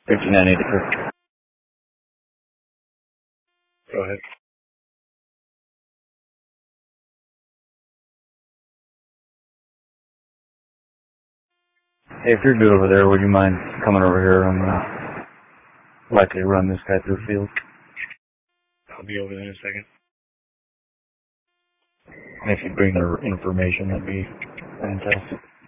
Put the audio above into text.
5984. Go ahead. Hey, if you're good over there, would you mind coming over here? I'm likely to run this guy through the field. I'll be over there in a second. And if you bring the information, that'd be fantastic.